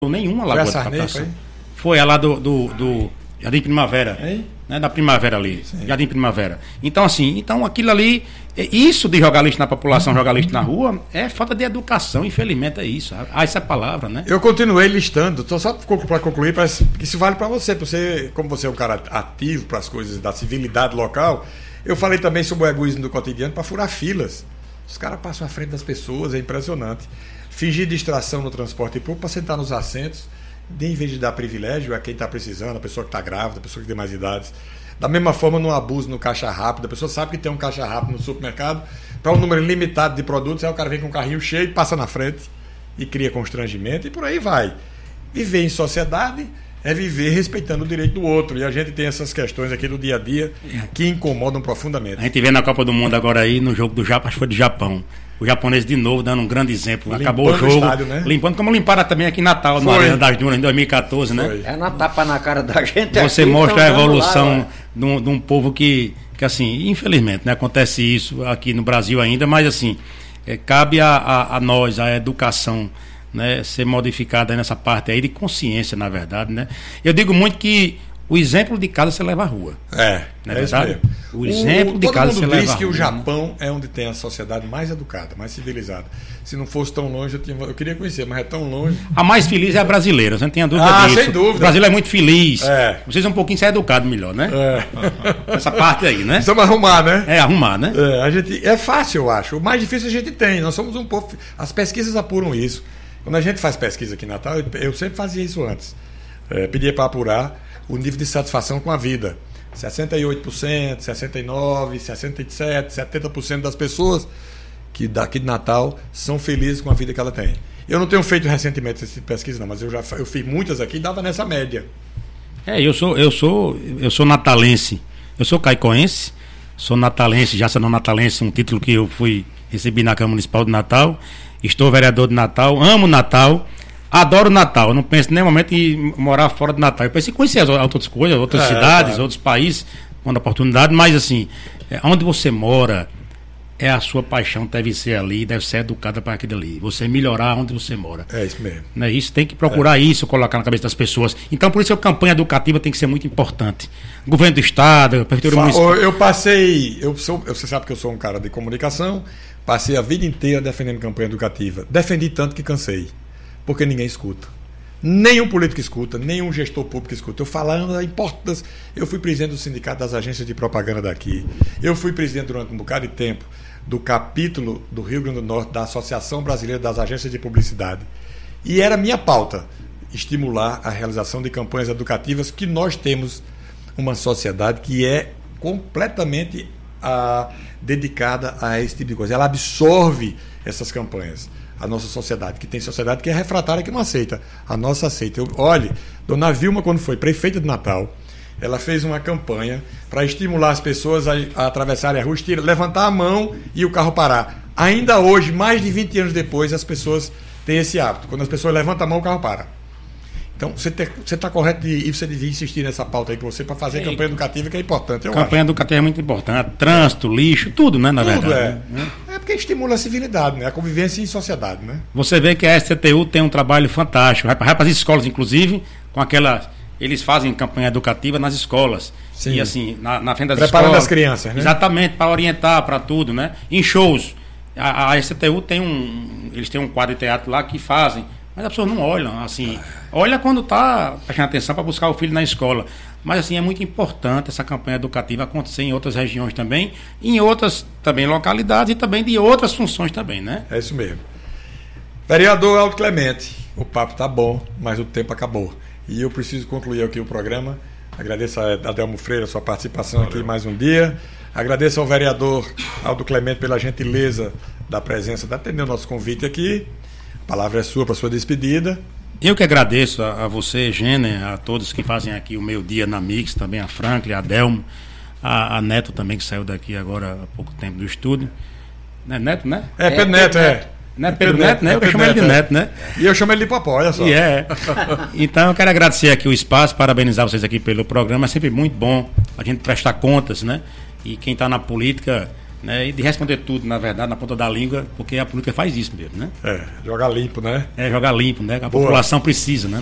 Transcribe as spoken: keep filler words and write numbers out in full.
nenhuma lagoa de Sarney, captação. foi? Foi a lá do, do, do Jardim Primavera. Hein? Né, da Primavera ali. Sim. Jardim Primavera. Então, assim, então aquilo ali, isso de jogar lixo na população, jogar lixo na rua, é falta de educação, infelizmente é isso. Ah, essa é a palavra, né? Eu continuei listando, tô só para concluir, parece que isso vale para você, pra você, como você é um cara ativo para as coisas da civilidade local. Eu falei também sobre o egoísmo do cotidiano para furar filas. Os caras passam à frente das pessoas, é impressionante. Fingir distração no transporte público para sentar nos assentos, de, em vez de dar privilégio a quem está precisando, a pessoa que está grávida, a pessoa que tem mais idades. Da mesma forma, no abuso no caixa rápido, a pessoa sabe que tem um caixa rápido no supermercado para um número limitado de produtos, aí o cara vem com um carrinho cheio, passa na frente e cria constrangimento e por aí vai. Viver em sociedade é viver respeitando o direito do outro, e a gente tem essas questões aqui do dia a dia que incomodam profundamente. A gente vê na Copa do Mundo agora aí, no jogo do Japão, acho que foi do Japão, o japonês de novo dando um grande exemplo, limpando, acabou o jogo, o estádio, né? Limpando, como limparam também aqui em Natal, no Arena das Dunas, em dois mil e catorze, né? Foi. É na tapa na cara da gente. Você aqui, mostra a evolução lá, de, um, de um povo que, que, assim, infelizmente, né, acontece isso aqui no Brasil ainda, mas assim, é, cabe a, a, a nós, a educação, né, ser modificada nessa parte aí de consciência, na verdade, né? Eu digo muito que o exemplo de casa você leva à rua. É, não é, é verdade? isso mesmo. O exemplo o, de casa você leva à rua. Todo mundo diz que o Japão é onde tem a sociedade mais educada, mais civilizada. Se não fosse tão longe, eu, tinha, eu queria conhecer, mas é tão longe. A mais feliz é a brasileira, você não tem a dúvida ah, disso. sem dúvida. O Brasil é muito feliz. É. Vocês são um pouquinho ser educados melhor, né? É. Essa parte aí, né? Precisamos arrumar, né? É, arrumar, né? É, a gente, é fácil, eu acho. O mais difícil a gente tem. Nós somos um povo. As pesquisas apuram isso. Quando a gente faz pesquisa aqui em Natal, eu, eu sempre fazia isso antes. É, pedia para apurar o nível de satisfação com a vida. sessenta e oito por cento, sessenta e nove por cento, sessenta e sete por cento, setenta por cento das pessoas que daqui de Natal são felizes com a vida que ela tem. Eu não tenho feito recentemente essa pesquisa, não, mas eu já eu fiz muitas aqui e dava nessa média. É, eu sou, eu sou, eu sou natalense. Eu sou caicoense, sou natalense, já sendo natalense, um título que eu fui recebi na Câmara Municipal de Natal. Estou vereador de Natal, amo Natal, adoro Natal. Eu não penso em nenhum momento em morar fora de Natal. Eu penso em conhecer as outras coisas, outras é, cidades, claro. Outros países, quando a oportunidade, mas assim, é, onde você mora, é a sua paixão, deve ser ali, deve ser educada para aquilo ali. Você melhorar onde você mora. É isso mesmo. Né? Isso tem que procurar é. isso, colocar na cabeça das pessoas. Então, por isso a campanha educativa tem que ser muito importante. Governo do Estado, Prefeitura Fa- Municipal. Eu passei, eu sou, você sabe que eu sou um cara de comunicação, passei a vida inteira defendendo campanha educativa. Defendi tanto que cansei. Porque ninguém escuta. Nenhum político escuta, nenhum gestor público escuta. Eu falando da importância. Eu fui presidente do sindicato das agências de propaganda daqui. Eu fui presidente durante um bocado de tempo do capítulo do Rio Grande do Norte da Associação Brasileira das Agências de Publicidade. E era minha pauta estimular a realização de campanhas educativas, que nós temos uma sociedade que é completamente a, dedicada a esse tipo de coisa. Ela absorve essas campanhas. A nossa sociedade, que tem sociedade que é refratária, que não aceita. A nossa aceita. Eu, olhe, dona Vilma, quando foi prefeita de Natal, ela fez uma campanha para estimular as pessoas a, a atravessarem a rua, tira, levantar a mão e o carro parar. Ainda hoje, mais de vinte anos depois, as pessoas têm esse hábito. Quando as pessoas levantam a mão, o carro para. Então, você está correto de, e você devia insistir nessa pauta aí para você, para fazer é, campanha educativa, que é importante. Eu campanha acho. educativa é muito importante. Trânsito, lixo, tudo, né, na tudo verdade. É. Né? É porque estimula a civilidade, né? A convivência em sociedade, né? Você vê que a S C T U tem um trabalho fantástico. Vai para as escolas, inclusive, com aquela. Eles fazem campanha educativa nas escolas. Sim. E assim, na, na frente das Preparando escolas. as crianças, né? Exatamente, para orientar, para tudo, né? Em shows. A, a S C T U tem um. Eles têm um quadro de teatro lá que fazem. Mas as pessoas não olham, assim, olha quando está prestando atenção para buscar o filho na escola. Mas, assim, é muito importante essa campanha educativa acontecer em outras regiões também, em outras também localidades e também de outras funções também, né? É isso mesmo. Vereador Aldo Clemente, o papo tá bom, mas o tempo acabou. E eu preciso concluir aqui o programa. Agradeço a Adelmo Freire a sua participação Valeu. Aqui mais um dia. Agradeço ao vereador Aldo Clemente pela gentileza da presença, de atender o nosso convite aqui. A palavra é sua para sua despedida. Eu que agradeço a, a você, Gêner, a todos que fazem aqui o meu dia na Mix, também a Franklin, a Adelmo, a, a Neto também, que saiu daqui agora há pouco tempo do estúdio. Não é Neto, né? É, Pedro é, Neto, é. Não é Pedro, Pedro Neto, né? Eu chamo ele de Neto, né? E eu chamo ele de Popó, olha só. E é. Então eu quero agradecer aqui o espaço, parabenizar vocês aqui pelo programa. É sempre muito bom a gente prestar contas, né? E quem está na política né? E de responder tudo, na verdade, na ponta da língua, porque a política faz isso mesmo, né? É, jogar limpo, né? É jogar limpo, né? A Boa. população precisa, né?